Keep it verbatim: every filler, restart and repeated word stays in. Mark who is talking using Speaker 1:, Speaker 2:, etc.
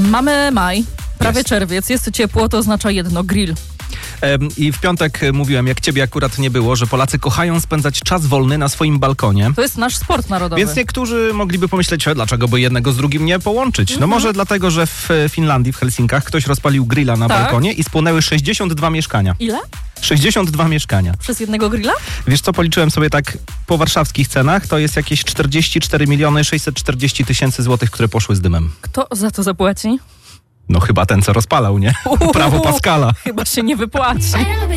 Speaker 1: Mamy maj, prawie
Speaker 2: Jest.
Speaker 1: czerwiec, jest ciepło, to oznacza jedno, grill.
Speaker 2: I w piątek mówiłem, jak ciebie akurat nie było, że Polacy kochają spędzać czas wolny na swoim balkonie.
Speaker 1: To jest nasz sport narodowy.
Speaker 2: Więc niektórzy mogliby pomyśleć, e, dlaczego by jednego z drugim nie połączyć. No
Speaker 1: Mhm.
Speaker 2: może dlatego, że w Finlandii, w Helsinkach ktoś rozpalił grilla na
Speaker 1: Tak.
Speaker 2: balkonie i spłonęły sześćdziesiąt dwa mieszkania.
Speaker 1: Ile?
Speaker 2: sześćdziesiąt dwa mieszkania.
Speaker 1: Przez jednego grilla?
Speaker 2: Wiesz co, policzyłem sobie tak po warszawskich cenach, to jest jakieś czterdzieści cztery miliony sześćset czterdzieści tysięcy złotych, które poszły z dymem.
Speaker 1: Kto za to zapłaci?
Speaker 2: No chyba ten, co rozpalał, nie? Prawo Pascala.
Speaker 1: Chyba się nie wypłaci.